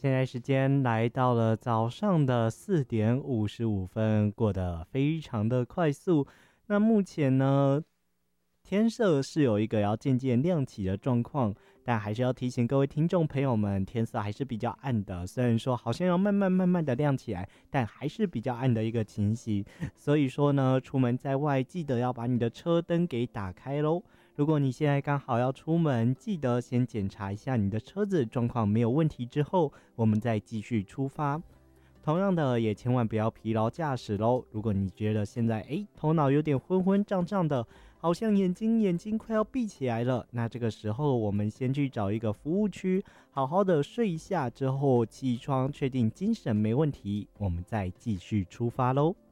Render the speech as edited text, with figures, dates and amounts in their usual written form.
现在时间来到了早上的4:55，过得非常的快速。那目前呢，天色是有一个要渐渐亮起的状况，但还是要提醒各位听众朋友们，天色还是比较暗的。虽然说好像要慢慢的亮起来，但还是比较暗的一个情形。所以说呢，出门在外记得要把你的车灯给打开咯。如果你现在刚好要出门，记得先检查一下你的车子状况没有问题之后，我们再继续出发。同样的，也千万不要疲劳驾驶咯。如果你觉得现在头脑有点昏昏胀胀的，好像眼睛快要闭起来了，那这个时候我们先去找一个服务区，好好的睡一下之后起床，确定精神没问题，我们再继续出发咯。